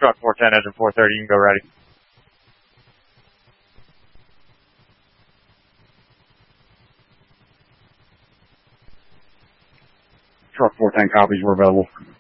Truck 410, engine 430, you can go ready. Truck 410 copies, we're available.